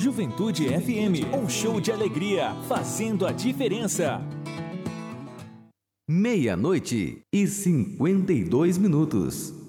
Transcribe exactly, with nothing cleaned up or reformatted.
Juventude F M, um show de alegria, fazendo a diferença. Meia-noite e cinquenta e dois minutos.